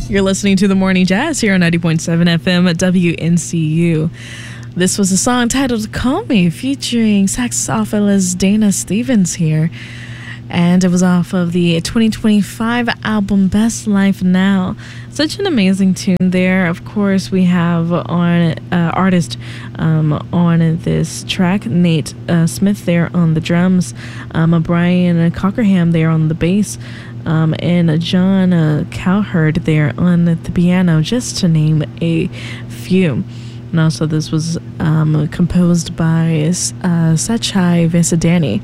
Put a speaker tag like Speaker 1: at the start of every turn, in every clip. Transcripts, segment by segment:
Speaker 1: You're listening to The Morning Jazz here on 90.7 FM at WNCU. This was a song titled Call Me, featuring saxophonist Dana Stevens here. And it was off of the 2025 album Best Life Now. Such an amazing tune there. Of course, we have on artist on this track, Nate Smith there on the drums, Brian Cockerham there on the bass, and John Cowherd there on the piano, just to name a few. And also this was composed by Sachai Vesadani.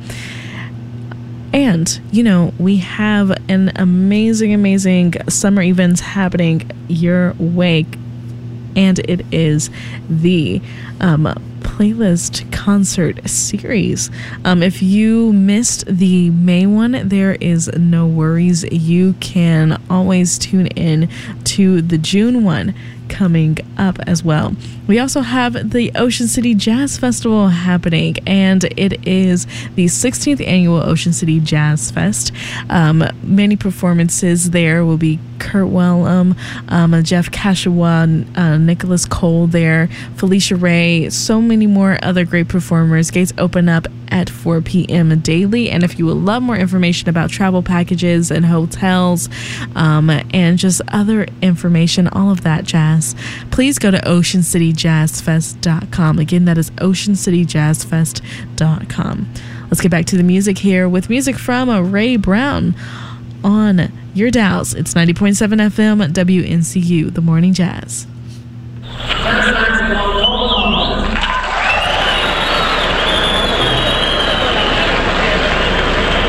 Speaker 1: And, you know, we have an amazing summer events happening your way. And it is the Playlist Concert Series. If you missed the May one, there is no worries. You can always tune in to the June one coming up as well. We also have the Ocean City Jazz Festival happening, and it is the 16th annual Ocean City Jazz Fest. Many performances there will be Kurt Wellham, Jeff Kashawa, Nicholas Cole there, Felicia Ray, so many more other great performers. Gates open up at 4 p.m. daily. And if you would love more information about travel packages and hotels, and just other information, all of that jazz, please go to OceanCityJazzFest.com. Again, that is OceanCityJazzFest.com. Let's get back to the music here with music from Ray Brown on your dials. It's 90.7 FM at WNCU, The Morning Jazz.